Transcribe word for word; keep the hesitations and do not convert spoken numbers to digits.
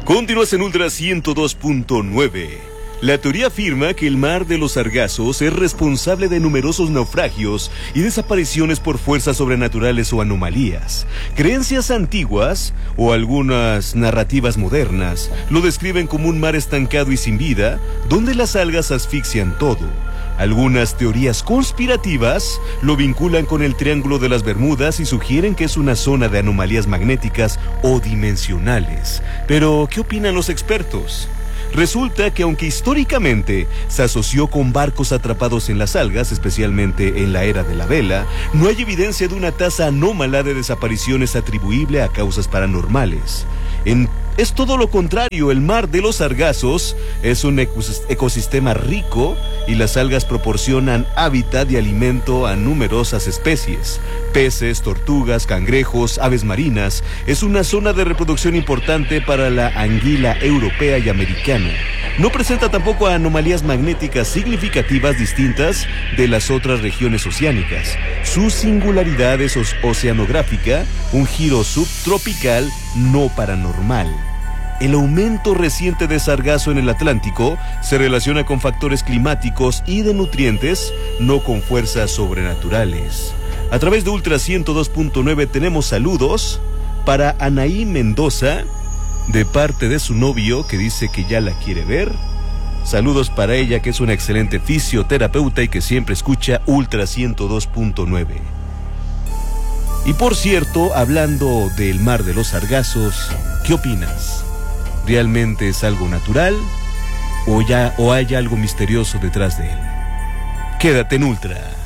Continúas en Ultra ciento dos punto nueve. La teoría afirma que el mar de los Sargazos es responsable de numerosos naufragios y desapariciones por fuerzas sobrenaturales o anomalías. Creencias antiguas o algunas narrativas modernas lo describen como un mar estancado y sin vida, donde las algas asfixian todo. Algunas teorías conspirativas lo vinculan con el Triángulo de las Bermudas y sugieren que es una zona de anomalías magnéticas o dimensionales. Pero, ¿qué opinan los expertos? Resulta que aunque históricamente se asoció con barcos atrapados en las algas, especialmente en la era de la vela, no hay evidencia de una tasa anómala de desapariciones atribuible a causas paranormales. En, es todo lo contrario, el mar de los Sargazos es un ecosistema rico y las algas proporcionan hábitat y alimento a numerosas especies. Peces, tortugas, cangrejos, aves marinas. Es una zona de reproducción importante para la anguila europea y americana. No presenta tampoco anomalías magnéticas significativas distintas de las otras regiones oceánicas. Su singularidad es oceanográfica, un giro subtropical no paranormal. El aumento reciente de sargazo en el Atlántico se relaciona con factores climáticos y de nutrientes, no con fuerzas sobrenaturales. A través de Ultra ciento dos punto nueve tenemos saludos para Anaí Mendoza, de parte de su novio que dice que ya la quiere ver. Saludos para ella, que es una excelente fisioterapeuta y que siempre escucha Ultra ciento dos punto nueve. Y por cierto, hablando del mar de los Sargazos, ¿qué opinas? ¿Realmente es algo natural o ya o hay algo misterioso detrás de él? Quédate en Ultra.